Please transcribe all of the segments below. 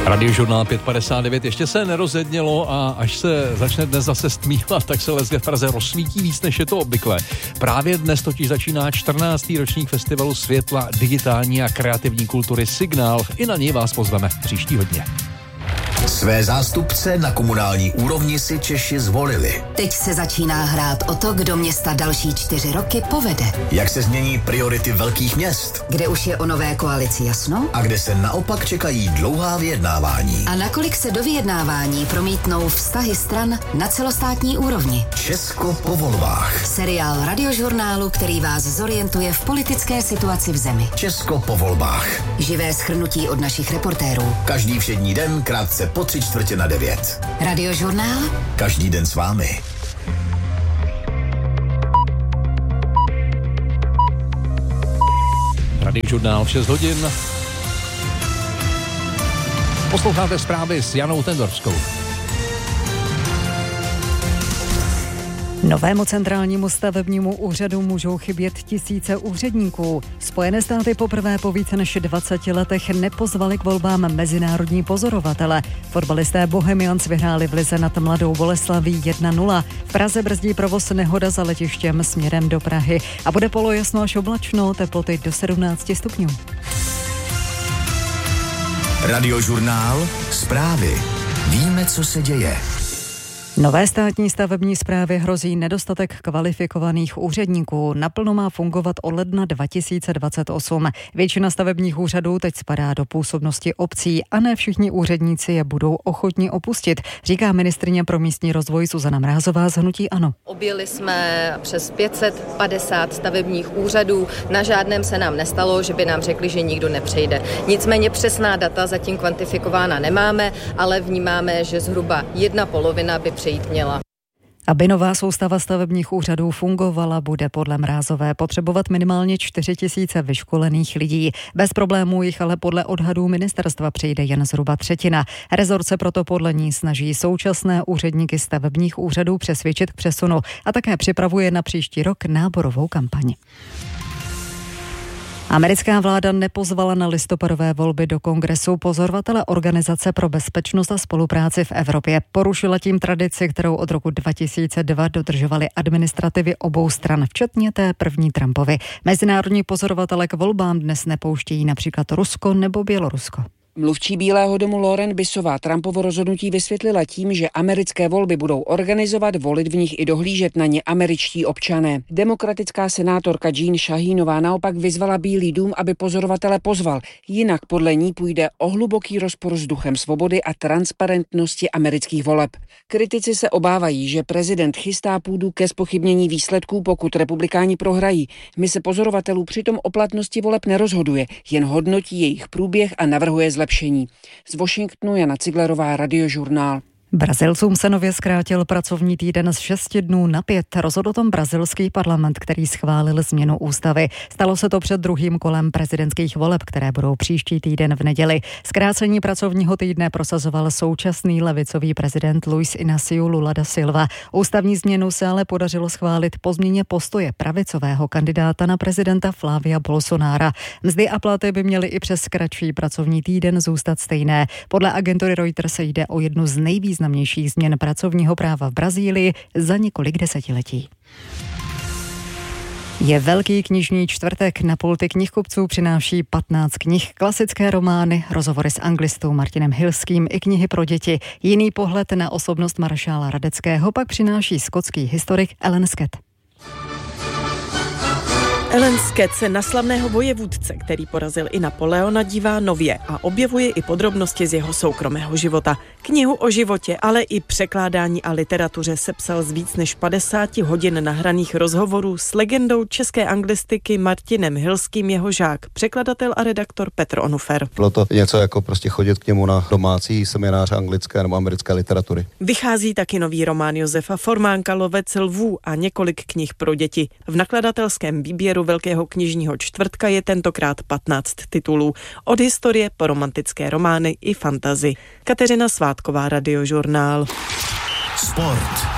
Radiožurnál 5:59 ještě se nerozednělo a až se začne dnes zase stmívat, tak se Lesge v Praze rozsvítí víc, než je to obvykle. Právě dnes totiž začíná 14. ročník festivalu světla, digitální a kreativní kultury Signál. I na něj vás pozveme příštího dne. Své zástupce na komunální úrovni si Češi zvolili. Teď se začíná hrát o to, kdo města další 4 roky povede. Jak se změní priority velkých měst? Kde už je o nové koalici jasno? A kde se naopak čekají dlouhá vyjednávání? A nakolik se do vyjednávání promítnou vztahy stran na celostátní úrovni? Česko po volbách. Seriál Radiožurnálu, který vás zorientuje v politické situaci v zemi. Česko po volbách. Živé shrnutí od našich reportérů. Každý všední den krátce po 8:45. Radiožurnál? Každý den s vámi. Radiožurnál v 6 hodin. Posloucháte zprávy s Janou Tendorskou. Novému centrálnímu stavebnímu úřadu můžou chybět tisíce úředníků. Spojené státy poprvé po více než 20 letech nepozvali k volbám mezinárodní pozorovatele. Fotbalisté Bohemians vyhráli v lize nad Mladou Boleslaví 1-0. V Praze brzdí provoz nehoda za letištěm směrem do Prahy a bude polojasno až oblačno, teploty do 17 stupňů. Radiožurnál, zprávy. Víme, co se děje. Nové státní stavební správě hrozí nedostatek kvalifikovaných úředníků. Naplno má fungovat od ledna 2028. Většina stavebních úřadů teď spadá do působnosti obcí a ne všichni úředníci je budou ochotni opustit, říká ministryně pro místní rozvoj Zuzana Mrázová z hnutí ANO. Objeli jsme přes 550 stavebních úřadů. Na žádném se nám nestalo, že by nám řekli, že nikdo nepřejde. Nicméně přesná data zatím kvantifikována nemáme, ale vnímáme, že zhruba 1/2 by přejít měla. Aby nová soustava stavebních úřadů fungovala, bude podle Mrázové potřebovat minimálně 4 000 vyškolených lidí. Bez problémů jich ale podle odhadů ministerstva přijde jen zhruba 1/3. Rezort se proto podle ní snaží současné úředníky stavebních úřadů přesvědčit k přesunu a také připravuje na příští rok náborovou kampaň. Americká vláda nepozvala na listopadové volby do kongresu pozorovatele Organizace pro bezpečnost a spolupráci v Evropě. Porušila tím tradici, kterou od roku 2002 dodržovaly administrativy obou stran, včetně té první Trumpovy. Mezinárodní pozorovatele k volbám dnes nepouštějí například Rusko nebo Bělorusko. Mluvčí Bílého domu Lauren Bissová Trumpovo rozhodnutí vysvětlila tím, že americké volby budou organizovat, volit v nich i dohlížet na ně američtí občané. Demokratická senátorka Jean Shahinová naopak vyzvala Bílý dům, aby pozorovatele pozval. Jinak podle ní půjde o hluboký rozpor s duchem svobody a transparentnosti amerických voleb. Kritici se obávají, že prezident chystá půdu ke zpochybnění výsledků, pokud republikáni prohrají. Mise pozorovatelů přitom o platnosti voleb nerozhoduje, jen hodnotí jejich průběh a navrhuje zlepšení. Z Washingtonu Jana Ciglerová, Radiožurnál. Brazilcům se nově zkrátil pracovní týden z 6 dnů na 5. Rozhodl o tom brazilský parlament, který schválil změnu ústavy. Stalo se to před druhým kolem prezidentských voleb, které budou příští týden v neděli. Zkrácení pracovního týdne prosazoval současný levicový prezident Luiz Inácio Lula da Silva. Ústavní změnu se ale podařilo schválit po změně postoje pravicového kandidáta na prezidenta Flávia Bolsonara. Mzdy a platy by měly i přes kratší pracovní týden zůstat stejné. Podle agentury Reuters se jde o jednu z nejvýznamnějších změn pracovního práva v Brazílii za několik desetiletí. Je Velký knižní čtvrtek, na pulty knihkupců přináší 15 knih, klasické romány, rozhovory s anglistou Martinem Hilským i knihy pro děti. Jiný pohled na osobnost maršála Radeckého pak přináší skotský historik Alan Scott. Alan Scott se na slavného vojevůdce, který porazil i Napoleona, dívá nově a objevuje i podrobnosti z jeho soukromého života. Knihu o životě, ale i překládání a literatuře sepsal z víc než 50 hodin nahraných rozhovorů s legendou české anglistiky Martinem Hilským jeho žák, překladatel a redaktor Petr Onufer. Bylo to něco jako prostě chodit k němu na domácí semináře anglické nebo americké literatury. Vychází taky nový román Josefa Formánka Lovec lvů a několik knih pro děti. V nakladatelském výběru Velkého knižního čtvrtka je tentokrát 15 titulů. Od historie po romantické romány i fantasy. Kateřina Svátková, Radiožurnál. Sport.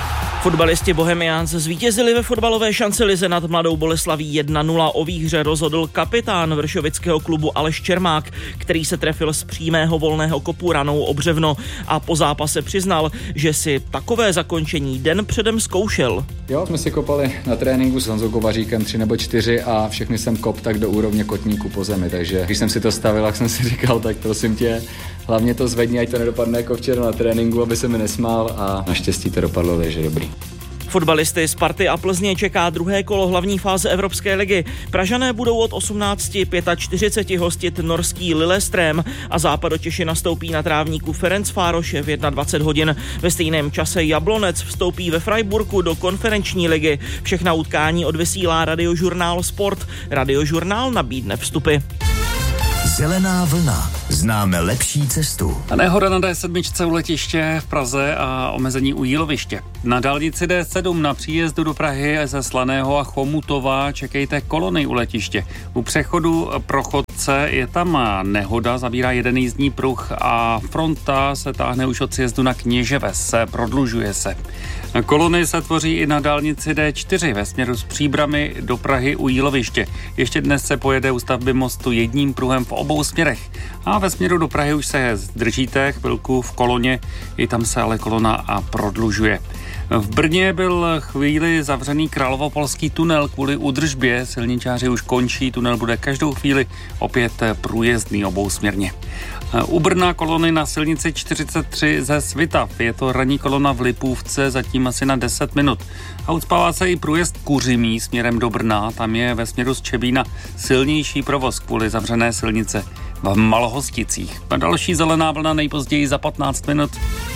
Fotbalisti Bohemians zvítězili ve fotbalové šancelize nad Mladou Boleslaví 1-0. O výhře rozhodl kapitán vršovického klubu Aleš Čermák, který se trefil z přímého volného kopu ranou o břevno a po zápase přiznal, že si takové zakončení den předem zkoušel. Jo, jsme si kopali na tréninku s Honzou Kovaříkem 3 nebo 4 a všechny jsem kop tak do úrovně kotníku po zemi, takže když jsem si to stavil, tak jsem si říkal, tak prosím tě, hlavně to zvedni, ať to nedopadne jako včera na tréninku, aby se mi nesmál a naštěstí to dopadlo, takže dobrý. Fotbalisty Sparty a Plzně čeká druhé kolo hlavní fáze Evropské ligy. Pražané budou od 18:45 hostit norský Lillestrøm a Západočeši nastoupí na trávníku Ferencvároše v 21 hodin. Ve stejném čase Jablonec vstoupí ve Freiburgu do konferenční ligy. Všechna utkání odvysílá Radiožurnál Sport. Radiožurnál nabídne vstupy. Zelená vlna. Známe lepší cestu. A nehoda na D7 u letiště v Praze a omezení u Jíloviště. Na dálnici D7 na příjezdu do Prahy ze Slaného a Chomutova čekejte kolony u letiště. U přechodu pro chodce je tam nehoda, zabírá jeden jízdní pruh a fronta se táhne už od sjezdu na Kněževes, prodlužuje se. Kolony se tvoří i na dálnici D4 ve směru z Příbrami do Prahy u Jíloviště. Ještě dnes se pojede u stavby mostu jedním pruhem v obou směrech. A ve směru do Prahy už se zdržíte chvilku v koloně, i tam se ale kolona a prodlužuje. V Brně byl chvíli zavřený Královopolský tunel kvůli údržbě. Silničáři už končí, tunel bude každou chvíli opět průjezdný obousměrně. U Brna kolony na silnici 43 ze Svitav. Je to ranní kolona v Lipůvce, zatím asi na 10 minut. A ucpává se i průjezd Kuřimí směrem do Brna. Tam je ve směru z Čebína silnější provoz kvůli zavřené silnice v Malhosticích. A další zelená vlna nejpozději za 15 minut.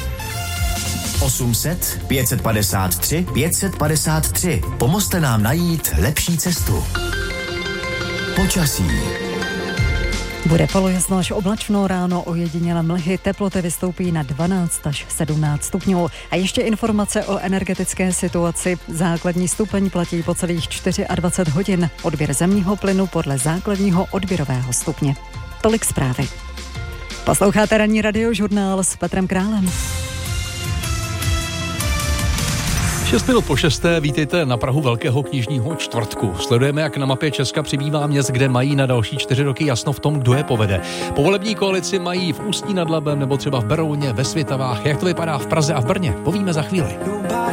800 553 553. Pomozte nám najít lepší cestu. Počasí. Bude polojasno až oblačno, ráno ojedinělé mlhy, teploty vystoupí na 12 až 17 stupňů. A ještě informace o energetické situaci. Základní stupeň platí po celých 24 hodin. Odběr zemního plynu podle základního odběrového stupně. Tolik zprávy. Posloucháte ranní Radiožurnál s Petrem Králem. 6 minut po 6. Vítejte na prahu Velkého knižního čtvrtku. Sledujeme, jak na mapě Česka přibývá měst, kde mají na další 4 roky jasno v tom, kdo je povede. Povolební koalici mají v Ústí nad Labem nebo třeba v Berouně, ve Svitavách. Jak to vypadá v Praze a v Brně? Povíme za chvíli.